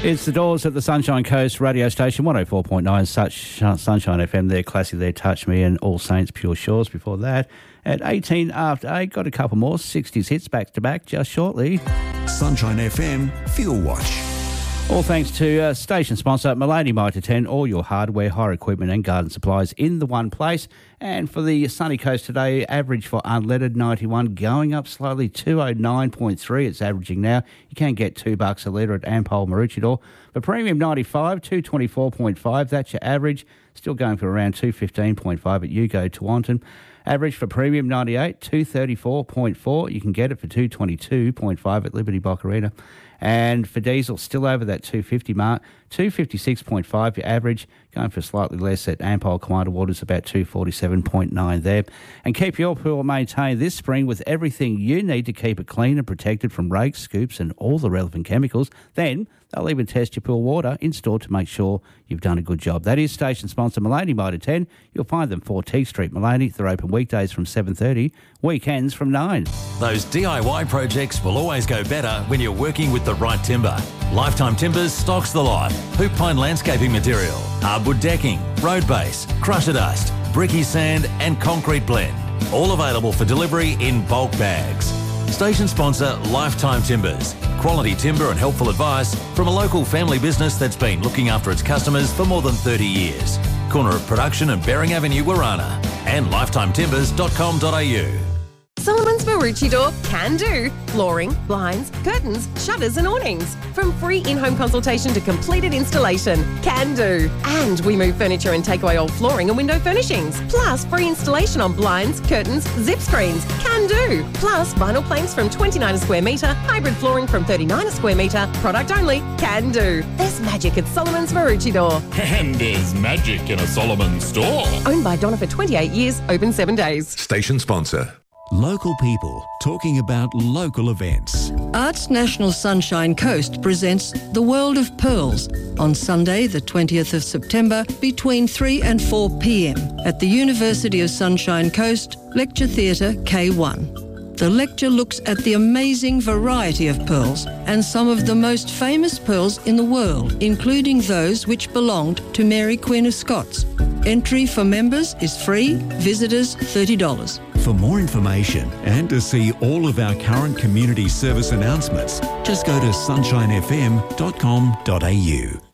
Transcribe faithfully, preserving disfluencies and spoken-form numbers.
It's the Doors at the Sunshine Coast radio station, one oh four point nine Such Sunshine F M there, Classy there, Touch Me, and All Saints Pure Shores before that. At eighteen after eight, got a couple more sixties hits back to back just shortly. Sunshine F M Fuel Watch. All thanks to uh, station sponsor Mullaney Mitre ten, all your hardware, hire equipment and garden supplies in the one place. And for the sunny coast today, average for unleaded ninety-one, going up slowly, two oh nine point three it's averaging now. You can get two bucks a litre at Ampol Maroochydore. For premium ninety-five, two twenty-four point five, that's your average. Still going for around two fifteen point five at Yugo Tewantin. Average for premium ninety-eight, two thirty-four point four. You can get it for two twenty-two point five at Liberty Boccarina. And for diesel, still over that two fifty mark, two fifty-six point five your average, going for slightly less at Ampol Commander Waters, about two forty-seven point nine there. And keep your pool maintained this spring with everything you need to keep it clean and protected from rakes, scoops and all the relevant chemicals. Then they'll even test your pool water in store to make sure you've done a good job. That is station sponsor Mullaney Mitre ten. You'll find them four T Street, Mullaney. They're open weekdays from seven thirty, weekends from nine. Those D I Y projects will always go better when you're working with the right timber. Lifetime Timbers stocks the lot. Hoop pine landscaping material, hardwood decking, road base, crusher dust, bricky sand and concrete blend. All available for delivery in bulk bags. Station sponsor Lifetime Timbers. Quality timber and helpful advice from a local family business that's been looking after its customers for more than thirty years. Corner of Production and Bering Avenue, Warana. And lifetime timbers dot com dot a u. Solomon's Maroochydore can do. Flooring, blinds, curtains, shutters and awnings. From free in-home consultation to completed installation. Can do. And we move furniture and take away old flooring and window furnishings. Plus free installation on blinds, curtains, zip screens. Can do. Plus vinyl planks from twenty-nine a square metre, hybrid flooring from thirty-nine a square metre. Product only. Can do. There's magic at Solomon's Maroochydore. And there's magic in a Solomon store. Owned by Donna for twenty-eight years, open seven days. Station sponsor. Local people talking about local events. Arts National Sunshine Coast presents The World of Pearls on Sunday the twentieth of September between three and four p.m. at the University of Sunshine Coast Lecture Theatre K one. The lecture looks at the amazing variety of pearls and some of the most famous pearls in the world, including those which belonged to Mary Queen of Scots. Entry for members is free, visitors thirty dollars. For more information and to see all of our current community service announcements, just go to sunshine f m dot com dot a u.